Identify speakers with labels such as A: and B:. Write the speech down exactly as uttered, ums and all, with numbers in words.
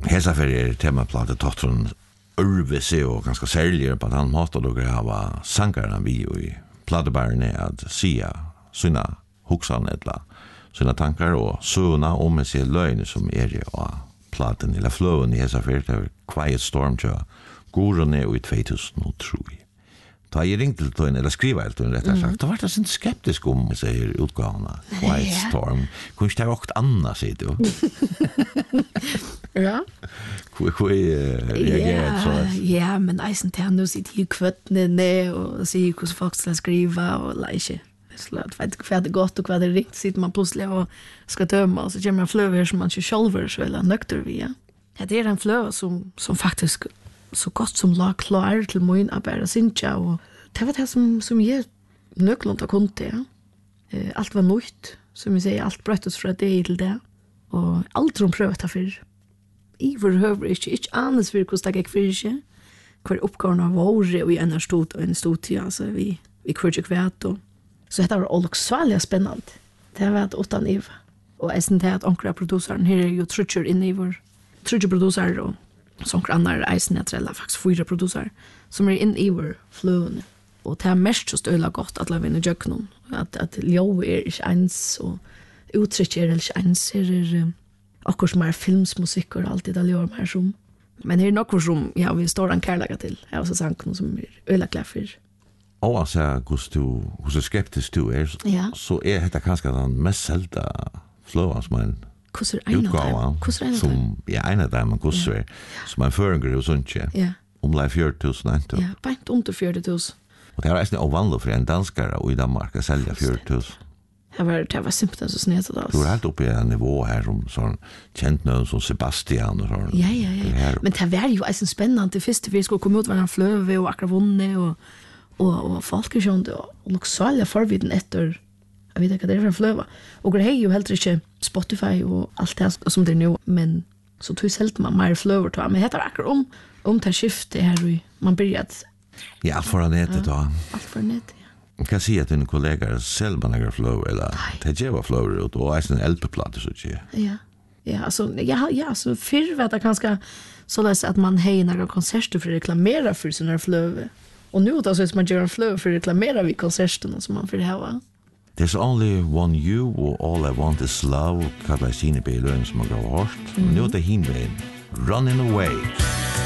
A: Hesa för er temaplatta Tottron Urvese och ganska säljer på att han måste då gräva sankarna vi i plattebärne att sia sina huxan etla sina tankar och såna om sig lögn som är det och platten eller flowen i hesa för det Quiet Storm tror går ner i tjugohundratre. Ta jag ringte till den eller skriva helt rätt sagt. Mm. Då var det så skeptisk om säger utgåvorna. Quiet ja. Storm. Kunde det åkt annars säger du.
B: Ja.
A: Hur hur reagerar så?
B: Ja, men eisen till nu sitter ju kvättne ner och säger hur folk ska skriva och läsa. Så att vet inte vad det gott och vad det riktigt sitter man plötsligt och ska döma och så kommer man flöver som man inte själv så eller nökter via. Det är en flöver som som faktiskt så gott som lag klar till min att bara synja och det var det som som ger nöklon att kunde ja. Eh, allt var nytt som vi säger allt bröttes från det till det och allt som prövat här för i för höver inte inte annars för hur det gick för sig kvar uppgåvorna var och i en stod och en stod ja så vi vi kunde kvärt och så det var också spännande det var att åtta Eva och är sen det att onkra producenten här är ju trutcher in i vår trutcher producer och som grannar eisen att trella faktiskt fyra producer som är in i vår flön och det är mest så stöla gott att leva in i jöknon att att ljo är inte ens och uttryck är inte ens är akkurat som är filmsmusik och allt det där gör mer som men det är något som ja vi står en kärleka till jag har så sagt som är öla kläffir
A: och alltså hur du hur så skeptisk du är
B: ja.
A: Så är det kanske den mest sälta flöan som man
B: kusser en
A: som ja en av dem kusser som man föregår och sånt ja om live fjorton tusen
B: ja bänt under fjorton tusen
A: och det är nästan ovanligt för en danskare och i Danmark att sälja fjorton tusen
B: det var det var simpelt så snett då
A: du är helt uppe i en nivå här som sån känt någon som Sebastian och sån
B: ja ja ja men det var ju alltså spännande först vi skulle komma ut med en flöve och akra vunne och och och folk är ju och nog så alla förviden efter jag vet inte vad det är för flöva och det är ju helt inte Spotify och allt det som det är nu men så tog helt man mer flöver till men heter akkurat om om tar skifte här i man börjar
A: ja för nätet då
B: allt för nätet ja
A: man kan se att en kollega själv man har flow eller det ger flow ut och är en L P-platta så att
B: ja ja alltså ja ja så för vet jag kanske så läs att man har några konserter för att reklamera för sina flöver och nu då så är man gör en flow för att reklamera vid konserterna som man för det här va.
A: There's only one you or all I want is love kallar sina bilder som har gått hårt. Nu är det hinvägen. Running away.